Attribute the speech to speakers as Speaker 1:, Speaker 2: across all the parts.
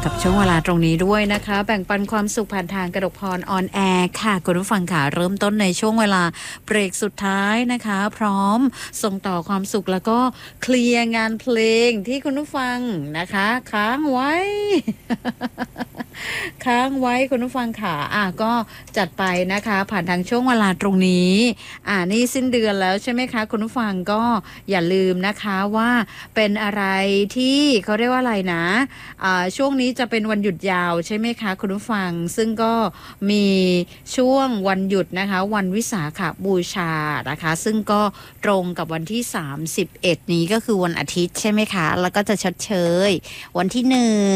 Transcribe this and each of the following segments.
Speaker 1: กับช่วงเวลาตรงนี้ด้วยนะคะแบ่งปันความสุขผ่านทางกระดกพรออนแอร์ค่ะคุณผู้ฟังค่ะเริ่มต้นในช่วงเวลาเบรกสุดท้ายนะคะพร้อมส่งต่อความสุขแล้วก็เคลียร์งานเพลงที่คุณผู้ฟังนะคะค้างไว้ ค้างไว้คุณผู้ฟังค่ะก็จัดไปนะคะผ่านทางช่วงเวลาตรงนี้นี่สิ้นเดือนแล้วใช่ไหมคะคุณผู้ฟังก็อย่าลืมนะคะว่าเป็นอะไรที่เขาเรียกว่าอะไรนะช่วงนี้จะเป็นวันหยุดยาวใช่ไหมคะคุณผู้ฟังซึ่งก็มีช่วงวันหยุดนะคะวันวิสาขบูชานะคะซึ่งก็ตรงกับวันที่31นี้ก็คือวันอาทิตย์ใช่ไหมคะแล้วก็จะชดเชยวันที่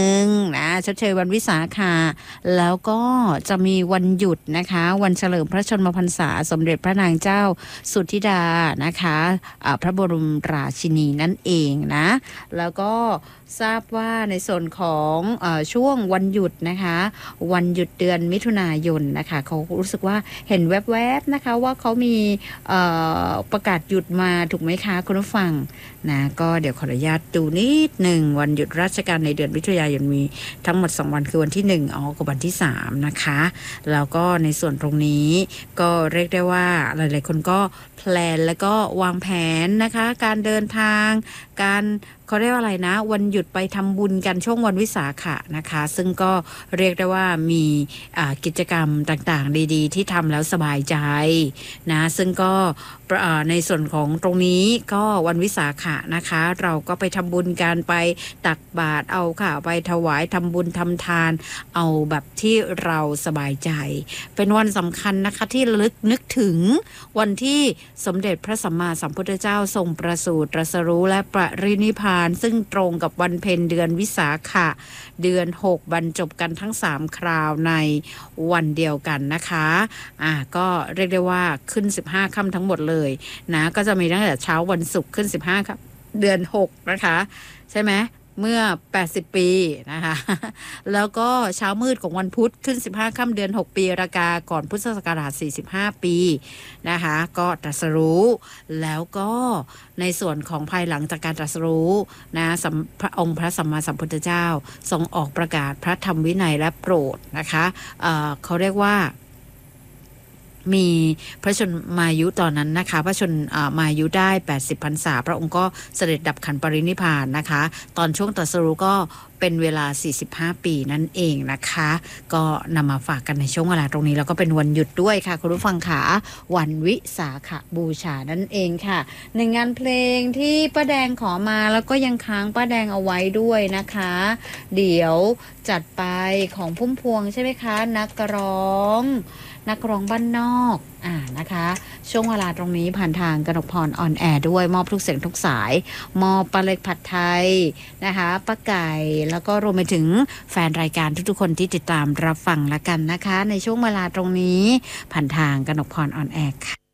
Speaker 1: 1นะชดเชยวันวิสาขะแล้วก็จะมีวันหยุดนะคะวันเฉลิมพระชนมพรรษาสมเด็จพระนางเจ้าสุทธิดานะคะพระบรมราชินีนั่นเองนะแล้วก็ทราบว่าในส่วนของช่วงวันหยุดนะคะวันหยุดเดือนมิถุนายนนะคะเขารู้สึกว่าเห็นแวบๆนะคะว่าเขามีประกาศหยุดมาถูกไหมคะคุณผู้ฟังนะก็เดี๋ยวขออนุญาตดูนิดหนึ่งวันหยุดราชการในเดือนมิถุนายนมีทั้งหมด2วันคือวันที่1กับวันที่3นะคะแล้วก็ในส่วนตรงนี้ก็เรียกได้ว่าหลายๆคนก็แพลนแล้วก็วางแผนนะคะการเดินทางการเขาเรียกว่าอะไรนะวันหยุดไปทำบุญกันช่วงวันวิสาขะนะคะซึ่งก็เรียกได้ว่ามีกิจกรรมต่างๆดีๆที่ทำแล้วสบายใจนะซึ่งก็ในส่วนของตรงนี้ก็วันวิสาขะนะคะเราก็ไปทำบุญกันไปตักบาตรเอาค่ะไปถวายทำบุญทำทานเอาแบบที่เราสบายใจเป็นวันสำคัญนะคะที่ระลึกนึกถึงวันที่สมเด็จพระสัมมาสัมพุทธเจ้าทรงประสูติตรัสรู้และปรินิพพานซึ่งตรงกับวันเพ็ญเดือนวิสาขะเดือน6บรรจบกันทั้ง3คราวในวันเดียวกันนะคะก็เรียกได้ว่าขึ้น15ค่ำทั้งหมดเลยนะก็จะมีตั้งแต่เช้าวันศุกร์ขึ้น15ครับเดือน6นะคะใช่ไหมเมื่อ80ปีนะคะแล้วก็เช้ามืดของวันพุธขึ้น15ค่ำเดือน6ปีรากาก่อนพุทธศักราช45ปีนะคะก็ตรัสรู้แล้วก็ในส่วนของภายหลังจากการตรัสรู้นะพระองค์พระสัมมาสัมพุทธเจ้าทรงออกประกาศพระธรรมวินัยและโปรดนะคะเขาเรียกว่ามีพระชนมายุตอนนั้นนะคะพระชนมายุได้80พรรษาพระองค์ก็เสด็จดับขันปรินิพพานนะคะตอนช่วงตรัสรู้ก็เป็นเวลา45ปีนั่นเองนะคะก็นำมาฝากกันในช่วงเวลาตรงนี้แล้วก็เป็นวันหยุดด้วยค่ะคุณผู้ฟังค่ะวันวิสาขบูชานั่นเองค่ะในงานเพลงที่ป้าแดงขอมาแล้วก็ยังค้างป้าแดงเอาไว้ด้วยนะคะเดี๋ยวจัดไปของพุ่มพวงใช่ไหมคะนักร้องบ้านนอกนะคะช่วงเวลาตรงนี้ผ่านทางกนกพรออนแอร์ด้วยมอบทุกเสียงทุกสายมอบปลาเล็กผัดไทยนะคะป้าไก่แล้วก็รวมไปถึงแฟนรายการทุกๆคนที่ติดตามรับฟังละกันนะคะในช่วงเวลาตรงนี้ผ่านทางกนกพรออนแอร์ค่ะ